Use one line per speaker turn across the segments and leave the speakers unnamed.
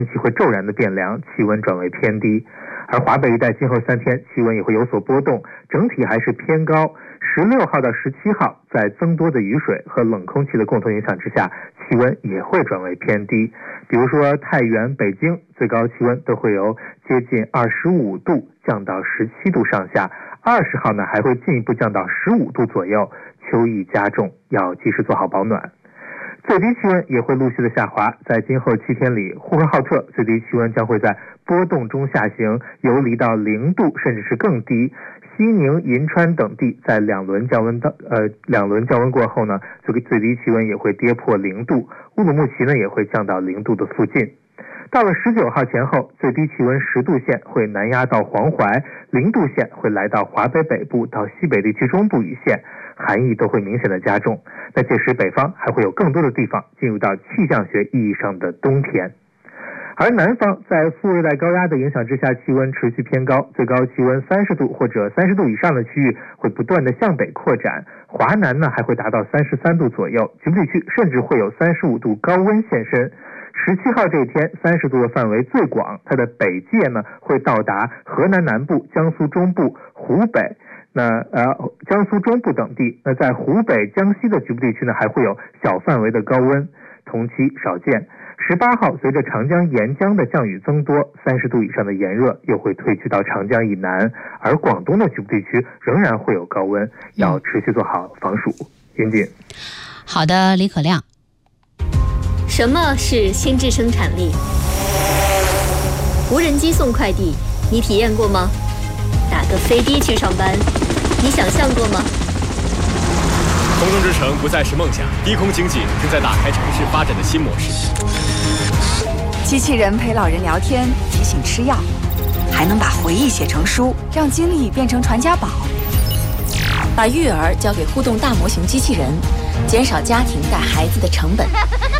天气会骤然的变凉，气温转为偏低。而华北一带今后3天气温也会有所波动，整体还是偏高。16号到17号，在增多的雨水和冷空气的共同影响之下，气温也会转为偏低。比如说太原、北京最高气温都会由接近25度降到17度上下，20号呢还会进一步降到15度左右，秋意加重，要及时做好保暖。最低气温也会陆续的下滑，在今后7天里，呼和浩特最低气温将会在波动中下行，游离到0度甚至是更低。西宁、银川等地在两轮降温过后呢，最低气温也会跌破0度，乌鲁木齐呢也会降到0度的附近。到了19号前后，最低气温10度线会南压到黄淮，0度线会来到华北北部到西北地区中部一线，寒意都会明显的加重。那届时北方还会有更多的地方进入到气象学意义上的冬天。而南方在副热带高压的影响之下，气温持续偏高，最高气温30度或者30度以上的区域会不断的向北扩展，华南呢还会达到33度左右，局部地区甚至会有35度高温现身。17号这一天30度的范围最广，它的北界呢会到达河南南部、江苏中部、湖北，江苏中部等地。那在湖北、江西的局部地区呢还会有小范围的高温，同期少见。18号随着长江沿江的降雨增多，30度以上的炎热又会退去到长江以南，而广东的局部地区仍然会有高温，要持续做好防暑。云锦。
好的，李可亮。
什么是心智生产力？无人机送快递，你体验过吗？打个飞的去上班，你想象过吗？
空中之城不再是梦想，低空经济正在打开城市发展的新模式。
机器人陪老人聊天，提醒吃药，还能把回忆写成书，让经历变成传家宝。
把育儿交给互动大模型机器人，减少家庭带孩子的成本。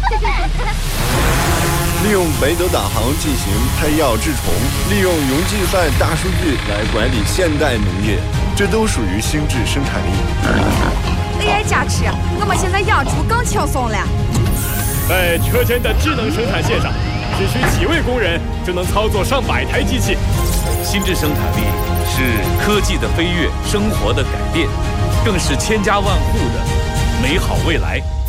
利用北斗导航进行配药治虫，利用云计算大数据来管理现代农业，这都属于心智生产力。
AI 加持，我们现在养猪更轻松了。
在车间的智能生产线上，只需几位工人就能操作上百台机器。
心智生产力是科技的飞跃，生活的改变，更是千家万户的美好未来。